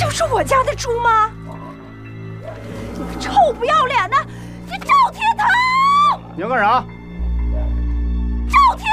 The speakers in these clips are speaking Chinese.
就是我家的猪吗？你个臭不要脸的！你赵铁头！ 你要干啥？ 赵铁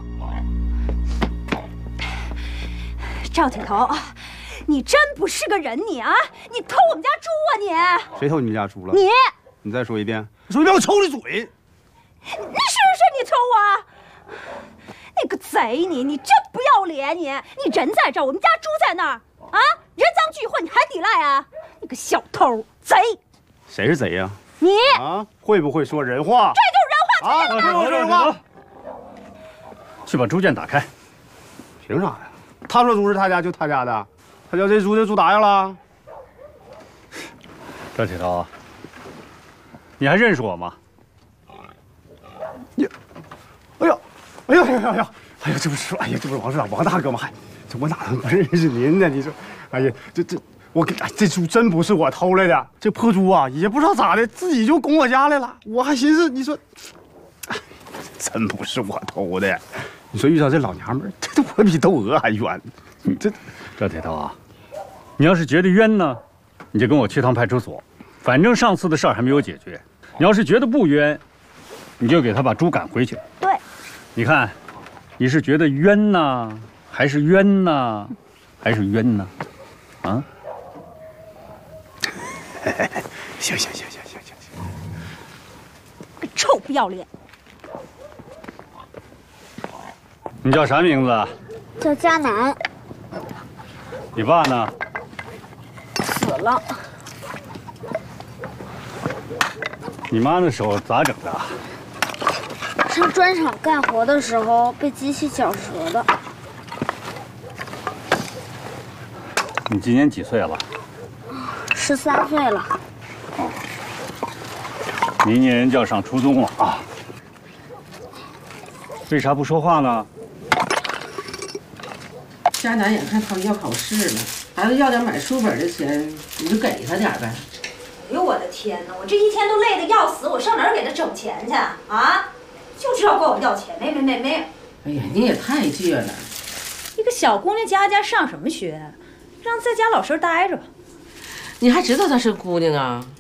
头！赵铁头，你真不是个人，你啊！你偷我们家猪啊你！ 谁偷你们家猪了？ 你！ 你再说一遍！说一遍我抽你嘴！ 你是不是你抽我？你个贼你真不要脸你人在这儿，我们家猪在那儿啊！人赃俱获，你还抵赖啊？你个小偷贼！ 谁是贼呀？ 你啊，会不会说人话？ 这就是人话， 啊，这就是人话。 去把猪圈打开。 凭啥呀？他说猪是他家就他家的，他叫这猪就猪打样了。 赵铁头，你还认识我吗？ 哎呀，哎呀，这不是，哎呀，这不是王市长王大哥吗？这我哪能不认识您呢？你说，哎呀，我给这猪真不是我偷来的，这破猪啊，也不知道咋的，自己就拱我家来了。我还寻思，你说，真不是我偷的。你说遇到这老娘们儿，这我比窦娥还冤。这赵铁头啊，你要是觉得冤呢，你就跟我去趟派出所，反正上次的事儿还没有解决。你要是觉得不冤，你就给他把猪赶回去。 对，你看，你是觉得冤呢，还是冤呢，还是冤呢？啊？ 行， 个臭不要脸！ 你叫啥名字？ 叫佳楠。 你爸呢？ 死了。 你妈那手咋整的？ 上砖厂干活的时候被机器绞折的。 你今年几岁了 ？13岁了。 哦，明年就要上初中了啊。为啥不说话呢？ 佳楠眼看他们要考试了，孩子要点买书本的钱，你就给他点呗。 哎呦我的天哪！我这一天都累得要死，我上哪儿给他整钱去啊？就知道管我要钱，没。 哎呀，你也太倔了！ 一个小姑娘家上什么学？让在家老实待着吧。 你还知道她是姑娘啊？